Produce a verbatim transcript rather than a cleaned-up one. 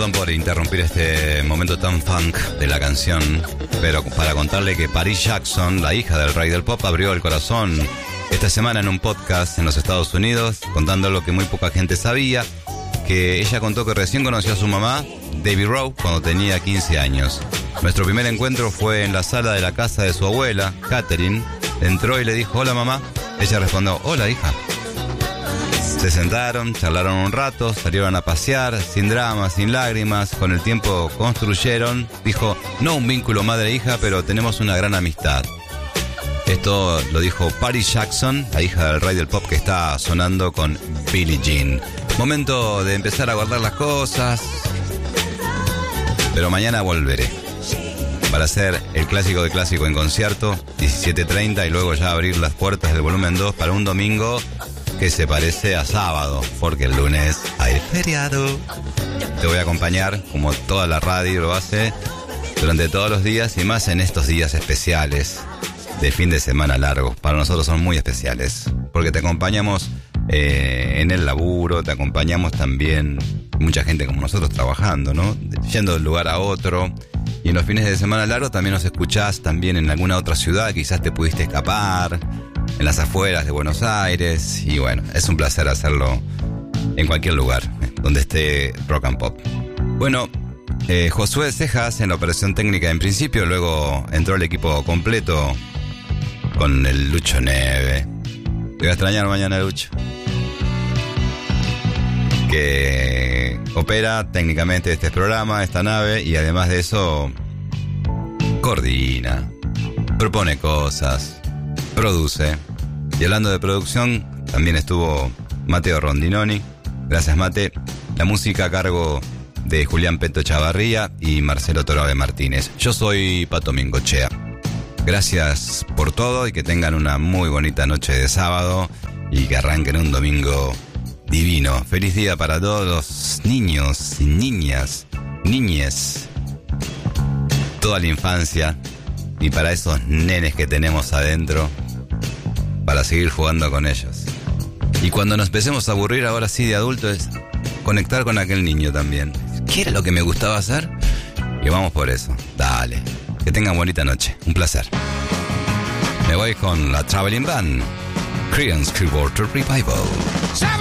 Perdón por interrumpir este momento tan funk de la canción, pero para contarle que Paris Jackson, la hija del rey del pop, abrió el corazón esta semana en un podcast en los Estados Unidos, contando lo que muy poca gente sabía, que ella contó que recién conoció a su mamá, Debbie Rowe, cuando tenía quince años. Nuestro primer encuentro fue en la sala de la casa de su abuela, Catherine. Entró y le dijo, hola mamá. Ella respondió, hola hija. Se sentaron, charlaron un rato, salieron a pasear, sin dramas, sin lágrimas, con el tiempo construyeron, dijo, no un vínculo madre-hija, pero tenemos una gran amistad. Esto lo dijo Paris Jackson, la hija del rey del pop que está sonando con Billie Jean. Momento de empezar a guardar las cosas, pero mañana volveré para hacer el clásico de clásico en concierto, diecisiete treinta, y luego ya abrir las puertas del volumen dos para un domingo que se parece a sábado, porque el lunes hay feriado. Te voy a acompañar, como toda la radio lo hace, durante todos los días y más en estos días especiales de fin de semana largo. Para nosotros son muy especiales, porque te acompañamos eh, en el laburo, te acompañamos también mucha gente como nosotros trabajando, ¿no? Yendo de un lugar a otro. Y en los fines de semana largo también nos escuchás también en alguna otra ciudad, quizás te pudiste escapar, en las afueras de Buenos Aires, y bueno, es un placer hacerlo en cualquier lugar donde esté rock and pop. Bueno, eh, Josué Cejas en la operación técnica en principio, luego entró el equipo completo con el Lucho Neve. Te voy a extrañar mañana, Lucho, que opera técnicamente este programa, esta nave, y además de eso coordina, propone cosas, produce. Y hablando de producción, también estuvo Mateo Rondinoni. Gracias, Mate. La música a cargo de Julián Peto Chavarría y Marcelo Torabe Martínez. Yo soy Pato Mingochea. Gracias por todo y que tengan una muy bonita noche de sábado y que arranquen un domingo divino. Feliz día para todos los niños y niñas, niñes, toda la infancia, y para esos nenes que tenemos adentro, para seguir jugando con ellos. Y cuando nos empecemos a aburrir ahora sí de adultos, es conectar con aquel niño también. ¿Qué era lo que me gustaba hacer? Y vamos por eso. Dale. Que tengan bonita noche. Un placer. Me voy con la Traveling Band, Creedence Clearwater Revival.